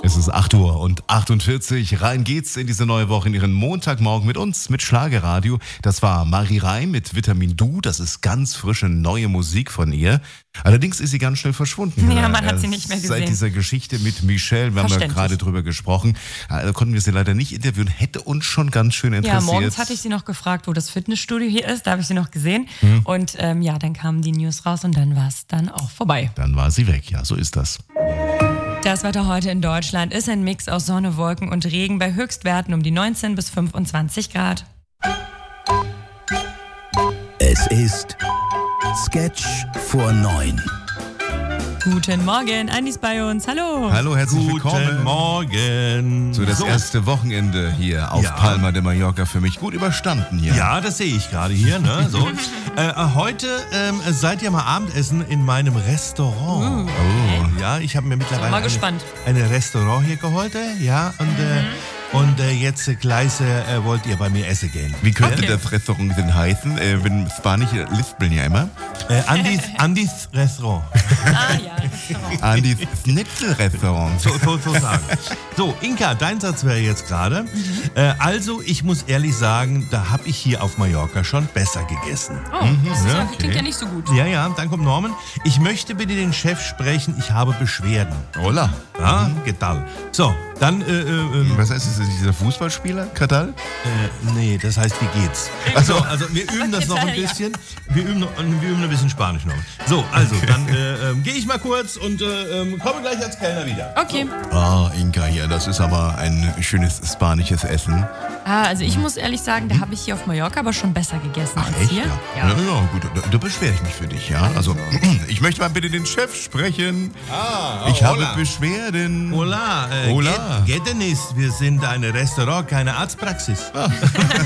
Es ist 8:48 Uhr. Rein geht's in diese neue Woche, in ihren Montagmorgen mit uns, mit Schlagerradio. Das war Marie Reim mit Vitamin Du. Das ist ganz frische, neue Musik von ihr. Allerdings ist sie ganz schnell verschwunden. Ja, man hat sie nicht mehr gesehen. Seit dieser Geschichte mit Michelle, wir haben ja gerade drüber gesprochen, konnten wir sie leider nicht interviewen. Hätte uns schon ganz schön interessiert. Ja, morgens hatte ich sie noch gefragt, wo das Fitnessstudio hier ist. Da habe ich sie noch gesehen. Und dann kamen die News raus und dann war es dann auch vorbei. Dann war sie weg, ja, so ist das. Das Wetter heute in Deutschland ist ein Mix aus Sonne, Wolken und Regen bei Höchstwerten um die 19 bis 25 Grad. Es ist Sketch vor 9. Guten Morgen, Andi ist bei uns. Hallo. Hallo, herzlich willkommen. Guten Morgen. So, das erste Wochenende hier auf Palma de Mallorca für mich gut überstanden hier. Ja, das sehe ich gerade hier. Ne? So. Heute seid ihr mal Abendessen in meinem Restaurant. Ja, ich habe mir mittlerweile mal gespannt. ein Restaurant hier geholt. Ja, und jetzt gleich wollt ihr bei mir essen gehen. Wie könnte das Restaurant denn heißen? Wenn Spanisch lispeln ja immer. Andis Restaurant. Ja, Restaurant. Andis Schnitzelrestaurant. So sagen. So, Inka, dein Satz wäre jetzt gerade. Also, ich muss ehrlich sagen, da habe ich hier auf Mallorca schon besser gegessen. Das klingt ja nicht so gut. Ja, dann kommt Norman. Ich möchte bitte den Chef sprechen, ich habe Beschwerden. Hola. Ja, geht tal. So, dann, Was heißt das? Dieser Fußballspieler, Kadal? nee, das heißt, wie geht's? Also wir üben das noch ein bisschen. Wir üben ein bisschen Spanisch noch. So, also, dann gehe ich mal kurz und komme gleich als Kellner wieder. Okay. Inka hier, das ist aber ein schönes spanisches Essen. Also ich muss ehrlich sagen, da habe ich hier auf Mallorca aber schon besser gegessen als Echt? hier. Ja, gut, da beschwere ich mich für dich, ja. Also, ich möchte mal bitte den Chef sprechen. Ich habe Beschwerden. Hola, Hola. Geht denn nicht? Wir sind ein Restaurant, keine Arztpraxis.